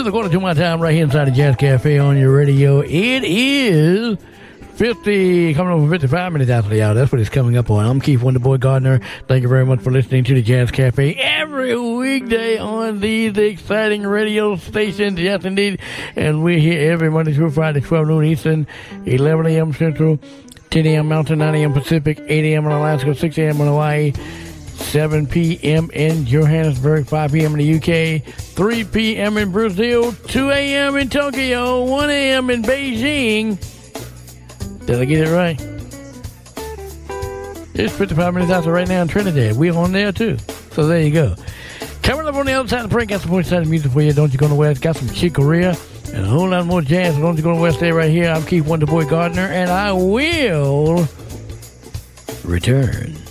is a quarter to my time right here inside the Jazz Cafe on your radio. It is 50, coming over 55 minutes after the hour. That's what it's coming up on. I'm Keith Wonderboy Gardner. Thank you very much for listening to the Jazz Cafe every weekday on these exciting radio stations. Yes, indeed. And we're here every Monday through Friday, 12 noon Eastern, 11 a.m. Central, 10 a.m. Mountain, 9 a.m. Pacific, 8 a.m. in Alaska, 6 a.m. in Hawaii, 7 p.m. in Johannesburg, 5 p.m. in the UK, 3 p.m. in Brazil, 2 a.m. in Tokyo, 1 a.m. in Beijing. Did I get it right? It's 55 minutes after right now in Trinidad. We're on there too. So there you go. Coming up on the other side of the break, got some more exciting music for you. Don't You Go Nowhere. Got some Chick Corea and a whole lot more jazz. So don't you go nowhere. Stay right here. I'm Keith Wonderboy Gardner, and I will return.